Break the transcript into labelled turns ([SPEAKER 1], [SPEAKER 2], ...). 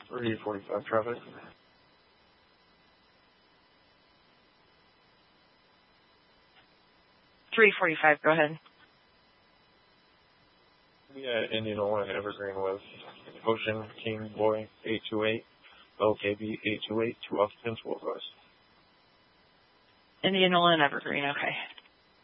[SPEAKER 1] 345 traffic.
[SPEAKER 2] 345, go ahead.
[SPEAKER 1] Yeah, Indianola and Evergreen with Ocean King Boy 828, LKB 828, 2 occupants, 4 cars.
[SPEAKER 2] Indianola and Evergreen, okay.